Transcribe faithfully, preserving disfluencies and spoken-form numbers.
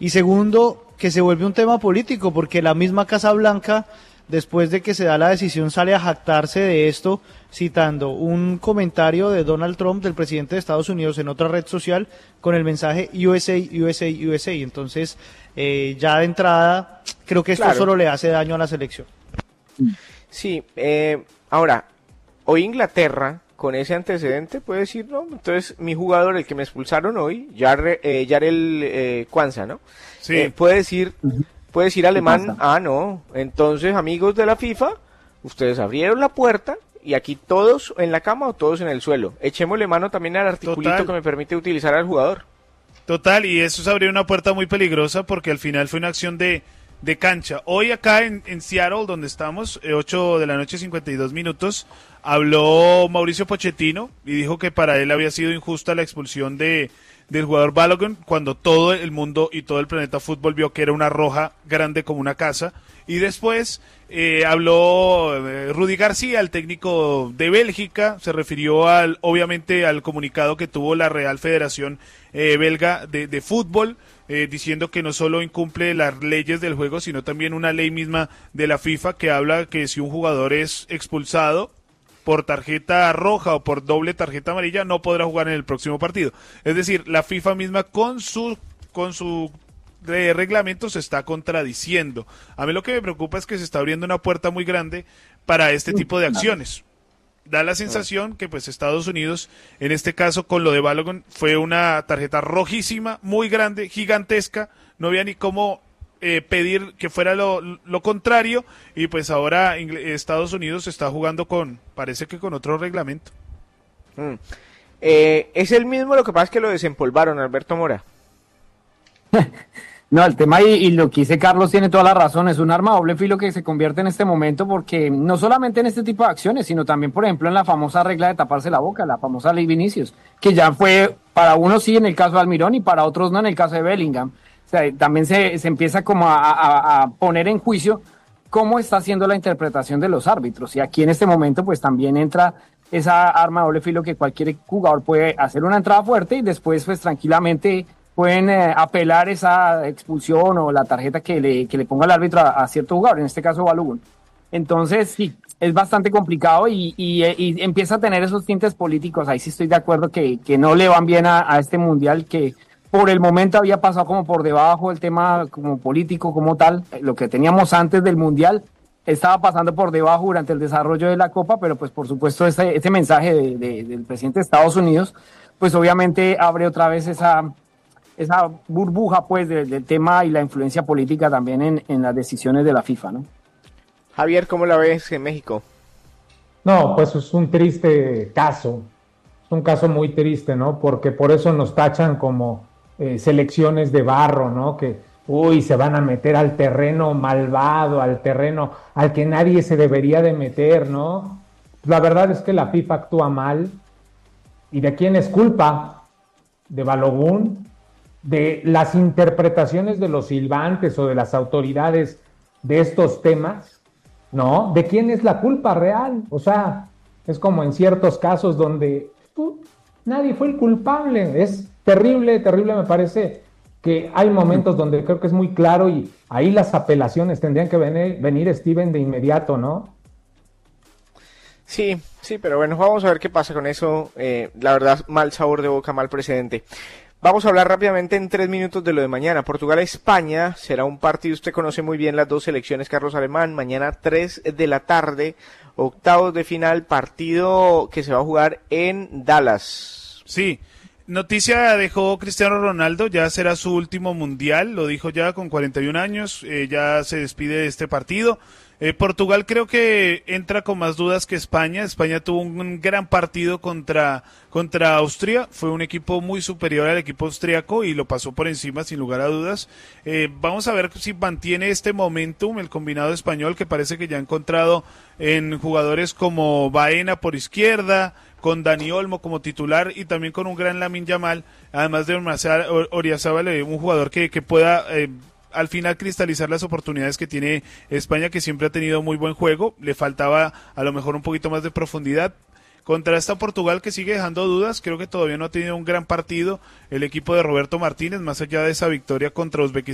Y segundo, que se vuelve un tema político, porque la misma Casa Blanca, después de que se da la decisión, sale a jactarse de esto, citando un comentario de Donald Trump, del presidente de Estados Unidos, en otra red social, con el mensaje U S A, U S A, U S A. Entonces, eh, ya de entrada, creo que esto Claro. solo le hace daño a la selección. Sí, eh, ahora, hoy Inglaterra, con ese antecedente, puede decir, no, entonces mi jugador, el que me expulsaron hoy, Yar, eh, Yarel eh, Kwanza, ¿no? Sí. Eh, puede decir, puede decir alemán, pasa? ah, no, entonces amigos de la FIFA, ustedes abrieron la puerta y aquí todos en la cama o todos en el suelo. Echémosle mano también al articulito Total. que me permite utilizar al jugador. Total, y eso es abrir una puerta muy peligrosa porque al final fue una acción de, de cancha. Hoy acá en, en Seattle, donde estamos, eh, ocho de la noche, cincuenta y dos minutos, habló Mauricio Pochettino y dijo que para él había sido injusta la expulsión de del jugador Balogun, cuando todo el mundo y todo el planeta fútbol vio que era una roja grande como una casa. Y después eh, habló eh, Rudy García, el técnico de Bélgica, se refirió al, obviamente al comunicado que tuvo la Real Federación eh, Belga de, de Fútbol, eh, diciendo que no solo incumple las leyes del juego, sino también una ley misma de la FIFA que habla que si un jugador es expulsado por tarjeta roja o por doble tarjeta amarilla, no podrá jugar en el próximo partido. Es decir, la FIFA misma con su con su de reglamento se está contradiciendo. A mí lo que me preocupa es que se está abriendo una puerta muy grande para este tipo de acciones. Da la sensación que pues Estados Unidos, en este caso con lo de Balogun, fue una tarjeta rojísima, muy grande, gigantesca, no había ni cómo eh, pedir que fuera lo, lo contrario, y pues ahora Ingl- Estados Unidos está jugando con, parece que con otro reglamento. Mm. Eh, es el mismo, lo que pasa es que lo desempolvaron, Alberto Mora. No, el tema y, y lo que dice Carlos tiene toda la razón, es un arma a doble filo que se convierte en este momento porque no solamente en este tipo de acciones, sino también, por ejemplo, en la famosa regla de taparse la boca, la famosa ley Vinicius, que ya fue para unos sí en el caso de Almirón y para otros no en el caso de Bellingham. O sea, también se, se empieza como a, a, a poner en juicio cómo está haciendo la interpretación de los árbitros, y aquí en este momento pues también entra esa arma a doble filo que cualquier jugador puede hacer una entrada fuerte y después pues tranquilamente pueden eh, apelar esa expulsión o la tarjeta que le, que le ponga el árbitro a, a cierto jugador, en este caso Balogun. Entonces, sí, es bastante complicado y, y, y empieza a tener esos tintes políticos. Ahí sí estoy de acuerdo que, que no le van bien a, a este mundial, que por el momento había pasado como por debajo el tema como político, como tal. Lo que teníamos antes del mundial estaba pasando por debajo durante el desarrollo de la Copa, pero pues por supuesto este, este mensaje de, de, del presidente de Estados Unidos, pues obviamente abre otra vez esa... esa burbuja pues de, del tema y la influencia política también en, en las decisiones de la FIFA, ¿no? Javier, ¿cómo la ves en México? No, pues es un triste caso, es un caso muy triste, ¿no? Porque por eso nos tachan como eh, selecciones de barro, ¿no? Que, uy, se van a meter al terreno malvado, al terreno al que nadie se debería de meter, ¿no? La verdad es que la FIFA actúa mal. ¿Y de quién es culpa? ¿De Balogun? ¿De las interpretaciones de los silbantes o de las autoridades de estos temas? ¿No? ¿De quién es la culpa real? O sea, es como en ciertos casos donde tú, nadie fue el culpable. Es terrible, terrible, me parece que hay momentos donde creo que es muy claro y ahí las apelaciones tendrían que venir, venir Steven, de inmediato, ¿no? Sí, sí, pero bueno, vamos a ver qué pasa con eso. Eh, la verdad, mal sabor de boca, mal precedente. Vamos a hablar rápidamente en tres minutos de lo de mañana. Portugal-España será un partido, usted conoce muy bien las dos selecciones, Carlos Alemán. Mañana tres de la tarde, octavos de final, partido que se va a jugar en Dallas. Sí, noticia dejó Cristiano Ronaldo, ya será su último mundial, lo dijo ya con cuarenta y un años, eh, ya se despide de este partido. Eh, Portugal creo que entra con más dudas que España. España tuvo un, un gran partido contra, contra Austria, fue un equipo muy superior al equipo austriaco y lo pasó por encima sin lugar a dudas. Eh, vamos a ver si mantiene este momentum el combinado español, que parece que ya ha encontrado en jugadores como Baena por izquierda, con Dani Olmo como titular y también con un gran Lamine Yamal, además de Oriazábal, un jugador que, que pueda... Eh, al final cristalizar las oportunidades que tiene España, que siempre ha tenido muy buen juego. Le faltaba a lo mejor un poquito más de profundidad contra esta Portugal, que sigue dejando dudas. Creo que todavía no ha tenido un gran partido el equipo de Roberto Martínez, más allá de esa victoria contra Uzbekistán